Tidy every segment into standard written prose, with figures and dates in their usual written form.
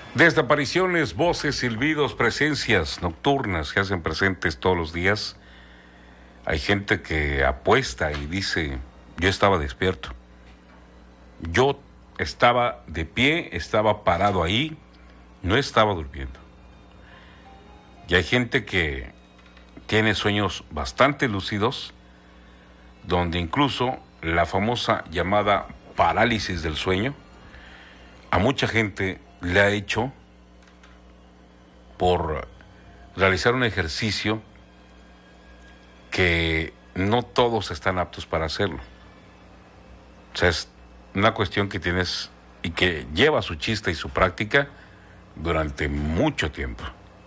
Desde apariciones, voces, silbidos, presencias nocturnas que hacen presentes todos los días, hay gente que apuesta y dice, yo estaba despierto, yo estaba de pie, estaba parado ahí, no estaba durmiendo. Y hay gente que tiene sueños bastante lúcidos, donde incluso la famosa llamada parálisis del sueño, a mucha gente le ha hecho por realizar un ejercicio que no todos están aptos para hacerlo. O sea, es una cuestión que tienes y que lleva su chiste y su práctica durante mucho tiempo.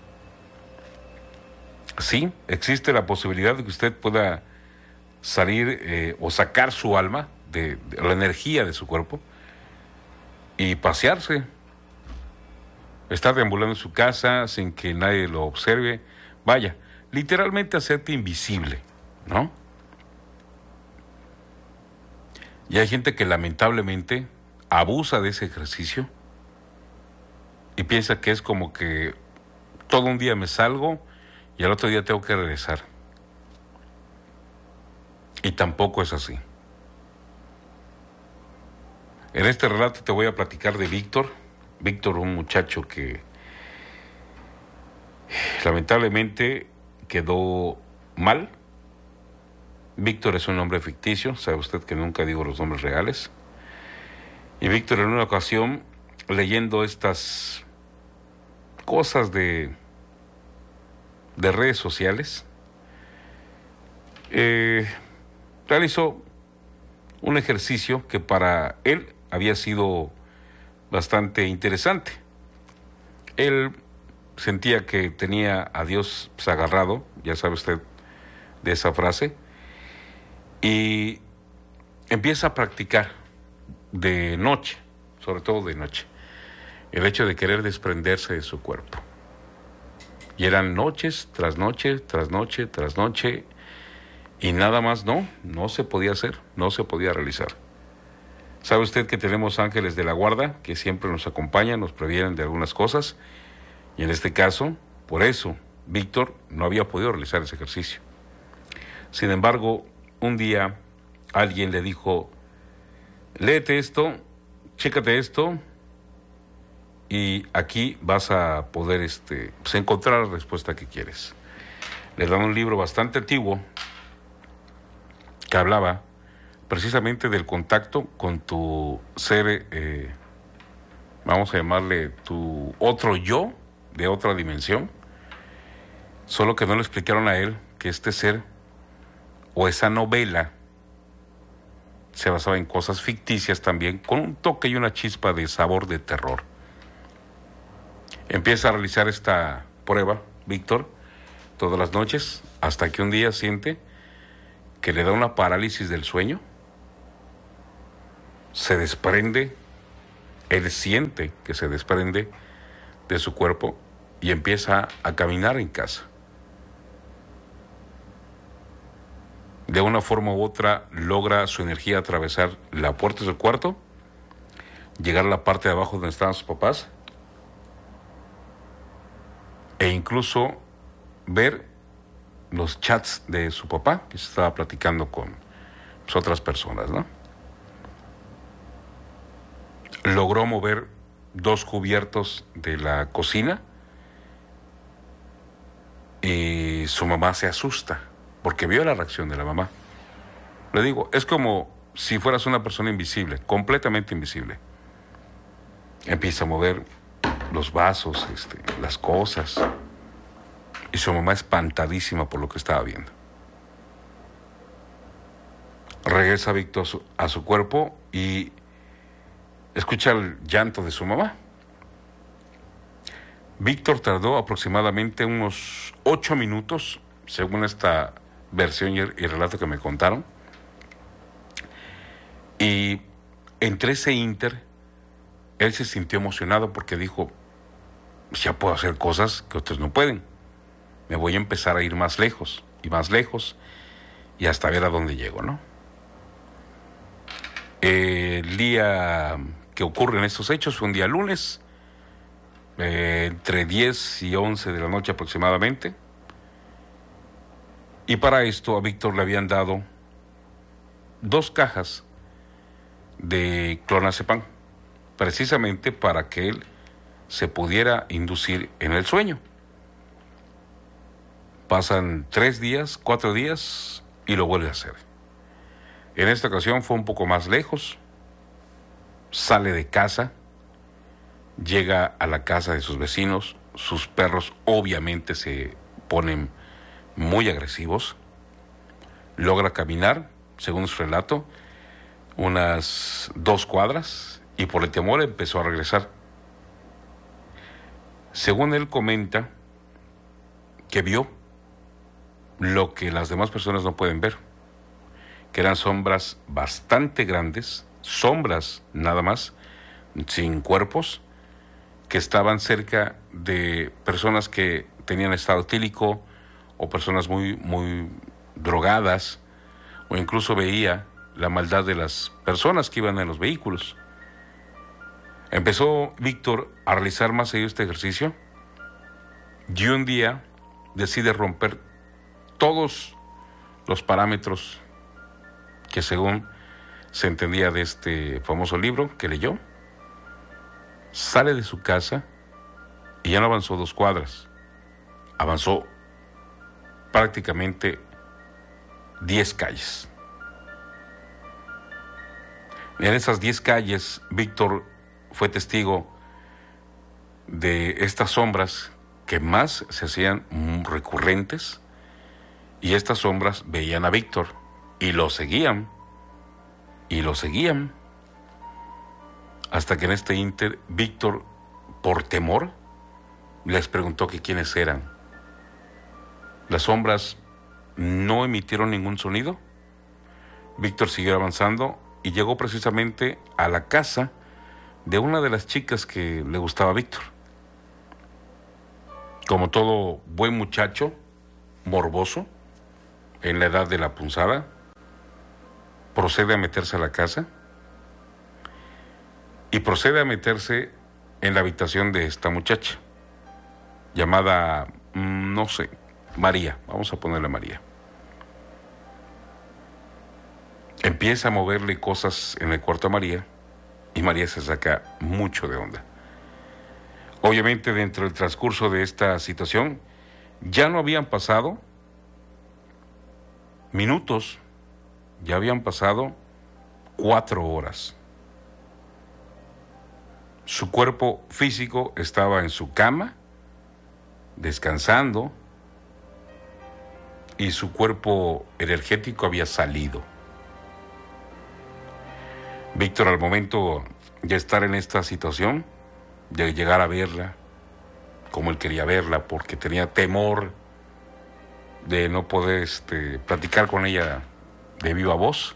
Sí, existe la posibilidad de que usted pueda salir o sacar su alma de la energía de su cuerpo y pasearse, estar deambulando en su casa sin que nadie lo observe. Vaya, literalmente hacerte invisible, ¿no? Y hay gente que lamentablemente abusa de ese ejercicio y piensa que es como que todo un día me salgo y al otro día tengo que regresar. Y tampoco es así. En este relato te voy a platicar de Víctor. Víctor, un muchacho que lamentablemente quedó mal. Víctor es un nombre ficticio, sabe usted que nunca digo los nombres reales. Y Víctor, en una ocasión, leyendo estas cosas de redes sociales, realizó un ejercicio que para él había sido bastante interesante. Él sentía que tenía a Dios agarrado, ya sabe usted de esa frase, y empieza a practicar de noche, sobre todo de noche, el hecho de querer desprenderse de su cuerpo. Y eran noches tras noche, tras noche, tras noche, y nada más no se podía hacer, no se podía realizar. ¿Sabe usted que tenemos ángeles de la guarda que siempre nos acompañan, nos previenen de algunas cosas? Y en este caso, por eso, Víctor no había podido realizar ese ejercicio. Sin embargo, un día alguien le dijo, léete esto, chécate esto, y aquí vas a poder pues encontrar la respuesta que quieres. Le dan un libro bastante antiguo que hablaba precisamente del contacto con tu ser, vamos a llamarle tu otro yo, de otra dimensión, solo que no le explicaron a él que este ser o esa novela se basaba en cosas ficticias también, con un toque y una chispa de sabor de terror. Empieza a realizar esta prueba, Víctor, todas las noches, hasta que un día siente que le da una parálisis del sueño, se desprende, él siente que se desprende de su cuerpo y empieza a caminar en casa. De una forma u otra logra su energía atravesar la puerta de su cuarto, llegar a la parte de abajo donde estaban sus papás e incluso ver los chats de su papá que se estaba platicando con otras personas, ¿no? Logró mover 2 cubiertos de la cocina y su mamá se asusta porque vio la reacción de la mamá. Le digo, es como si fueras una persona invisible, completamente invisible. Empieza a mover los vasos, las cosas, y su mamá espantadísima por lo que estaba viendo. Regresa Víctor a su cuerpo y escucha el llanto de su mamá. Víctor tardó aproximadamente unos 8 minutos, según esta versión y el relato que me contaron. Y entre ese ínter, él se sintió emocionado porque dijo, ya puedo hacer cosas que otros no pueden. Me voy a empezar a ir más lejos y hasta ver a dónde llego, ¿no? El día que ocurren estos hechos fue un día lunes. entre 10 y 11 de la noche aproximadamente. Y para esto a Víctor le habían dado 2 cajas de clonazepam, precisamente para que él se pudiera inducir en el sueño. Pasan 3 días, 4 días y lo vuelve a hacer. En esta ocasión fue un poco más lejos, sale de casa, llega a la casa de sus vecinos, sus perros obviamente se ponen muy agresivos, logra caminar, según su relato, unas 2 cuadras y por el temor empezó a regresar. Según él comenta, que vio lo que las demás personas no pueden ver, que eran sombras bastante grandes, sombras nada más, sin cuerpos, que estaban cerca de personas que tenían estado etílico o personas muy drogadas, o incluso veía la maldad de las personas que iban en los vehículos. Empezó Víctor a realizar más seguido este ejercicio y un día decide romper todos los parámetros que según se entendía de este famoso libro que leyó. Sale de su casa y ya no avanzó 2 cuadras, avanzó prácticamente 10 calles. En esas 10 calles, Víctor fue testigo de estas sombras que más se hacían recurrentes, y estas sombras veían a Víctor y lo seguían, hasta que en este ínter Víctor, por temor, les preguntó que quiénes eran. Las sombras no emitieron ningún sonido. Víctor siguió avanzando y llegó precisamente a la casa de una de las chicas que le gustaba a Víctor. Como todo buen muchacho, morboso, en la edad de la punzada, procede a meterse a la casa y procede a meterse en la habitación de esta muchacha, llamada, no sé, María, vamos a ponerle María. Empieza a moverle cosas en el cuarto a María y María se saca mucho de onda. Obviamente, dentro del transcurso de esta situación, ya no habían pasado minutos, ya habían pasado 4 horas. Su cuerpo físico estaba en su cama, descansando, y su cuerpo energético había salido. Víctor, al momento de estar en esta situación, de llegar a verla como él quería verla, porque tenía temor de no poder platicar con ella de viva voz,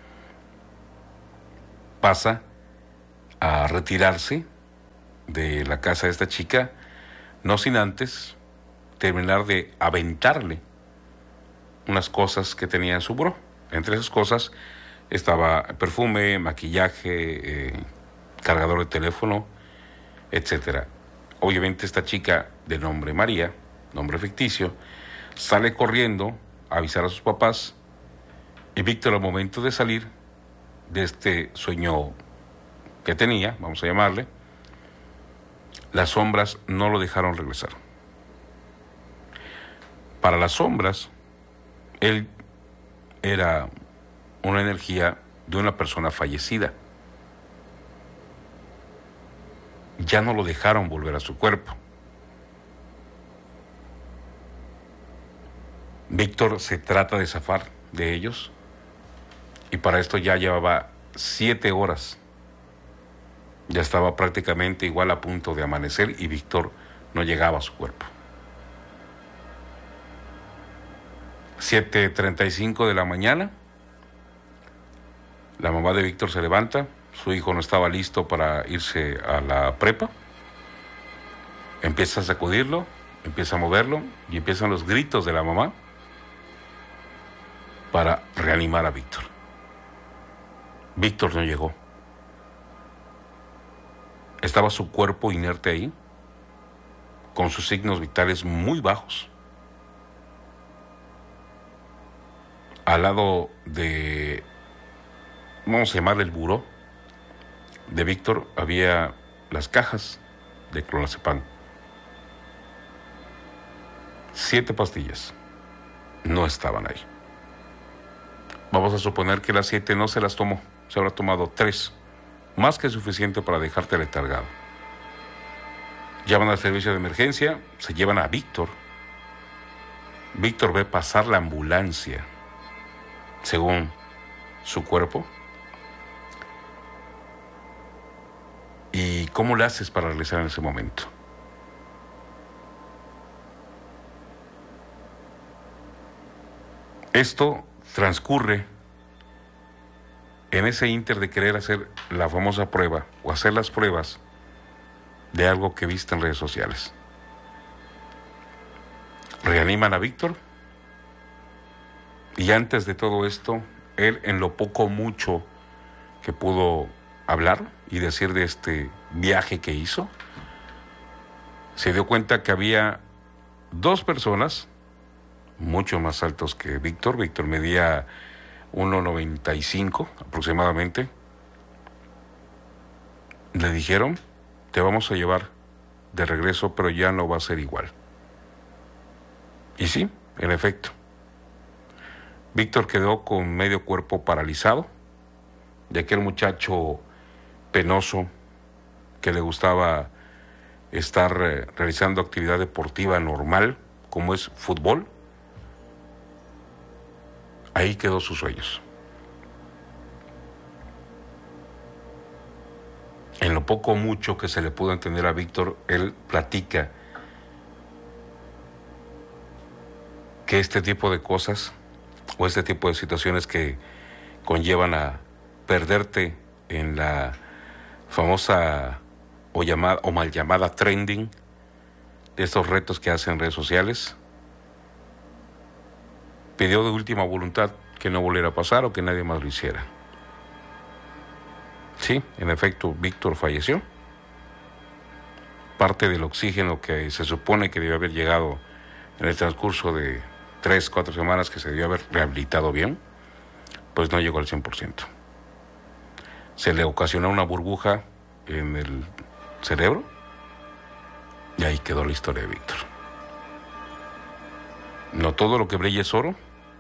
pasa a retirarse de la casa de esta chica, no sin antes terminar de aventarle unas cosas que tenía en su buró. Entre esas cosas estaba perfume, maquillaje, cargador de teléfono, etcétera. Obviamente esta chica de nombre María, nombre ficticio, sale corriendo a avisar a sus papás, y Víctor, al momento de salir de este sueño que tenía, vamos a llamarle, las sombras no lo dejaron regresar. Para las sombras, él era una energía de una persona fallecida. Ya no lo dejaron volver a su cuerpo. Víctor se trata de zafar de ellos, y para esto ya llevaba 7 horas. Ya estaba prácticamente igual a punto de amanecer y Víctor no llegaba a su cuerpo. 7:35 de la mañana, la mamá de Víctor se levanta. Su hijo no estaba listo para irse a la prepa. Empieza a sacudirlo, empieza a moverlo, y empiezan los gritos de la mamá para reanimar a Víctor. Víctor no llegó. Estaba su cuerpo inerte ahí, con sus signos vitales muy bajos. Al lado de, vamos a llamarle el buró de Víctor, había las cajas de clonazepam. 7 pastillas no estaban ahí. Vamos a suponer que las 7 no se las tomó, se habrá tomado 3, más que suficiente para dejarte letargado. Llaman al servicio de emergencia, se llevan a Víctor. Víctor ve pasar la ambulancia, según su cuerpo. ¿Y cómo le haces para regresar en ese momento? Esto transcurre en ese ínter de querer hacer la famosa prueba o hacer las pruebas de algo que viste en redes sociales. Reaniman a Víctor y antes de todo esto, él en lo poco o mucho que pudo hablar y decir de este viaje que hizo, se dio cuenta que había 2 personas mucho más altos que Víctor. Víctor medía 1,95 aproximadamente. Le dijeron, te vamos a llevar de regreso, pero ya no va a ser igual. Y sí, en efecto. Víctor quedó con medio cuerpo paralizado, de aquel muchacho penoso que le gustaba estar realizando actividad deportiva normal, como es fútbol. Ahí quedó sus sueños. En lo poco o mucho que se le pudo entender a Víctor, él platica que este tipo de cosas o este tipo de situaciones que conllevan a perderte en la famosa o mal llamada trending de estos retos que hacen en redes sociales, pidió de última voluntad que no volviera a pasar o que nadie más lo hiciera. Sí, en efecto, Víctor falleció. Parte del oxígeno que se supone que debió haber llegado en el transcurso de 3, 4 semanas, que se debió haber rehabilitado bien, pues no llegó al 100%. Se le ocasionó una burbuja en el cerebro y ahí quedó la historia de Víctor. No todo lo que brilla es oro,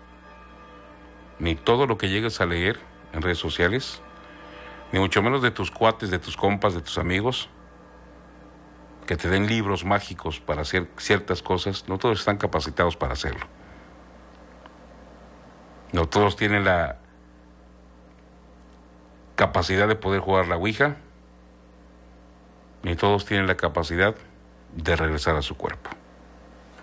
ni todo lo que llegues a leer en redes sociales, ni mucho menos de tus cuates, de tus compas, de tus amigos, que te den libros mágicos para hacer ciertas cosas. No todos están capacitados para hacerlo. No todos tienen la capacidad de poder jugar la ouija, ni todos tienen la capacidad de regresar a su cuerpo.